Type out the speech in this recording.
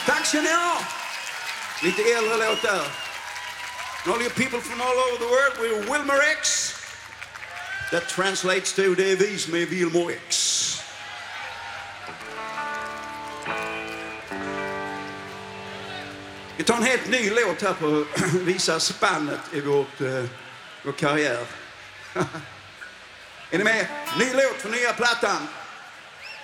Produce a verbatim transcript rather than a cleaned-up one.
Tack ska ni ha. Lite äldre låt där. And all you people from all over the world, we're Wilmer X. That translates to det är vi som är Wilmer X. Vi tar en helt ny låt här på att visa spannet i vårt, uh, vår karriär. Är ni med? Ny låt för nya plattan.